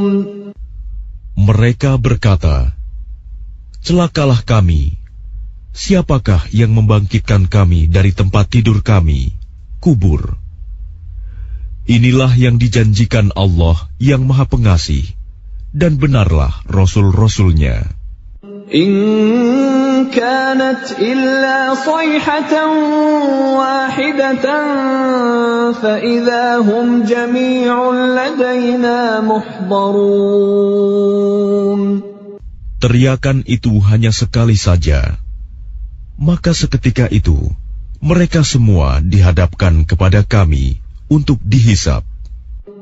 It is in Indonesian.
Mereka berkata, celakalah kami. Siapakah yang membangkitkan kami dari tempat tidur kami, kubur? Inilah yang dijanjikan Allah yang Maha Pengasih, dan benarlah Rasul-Rasulnya. In kanat illa sayhatan wahidatan fa idza hum jami'un ladaina muhdarun. Teriakan itu hanya sekali saja, maka seketika itu mereka semua dihadapkan kepada kami untuk dihisab.